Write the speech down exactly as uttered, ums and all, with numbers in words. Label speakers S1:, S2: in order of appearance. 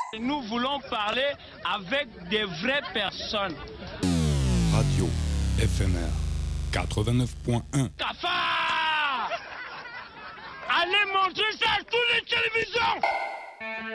S1: Nous voulons parler avec des vraies personnes.
S2: Radio éphémère quatre-vingt-neuf point un.
S1: Cafard! Allez montrer ça à toutes les télévisions!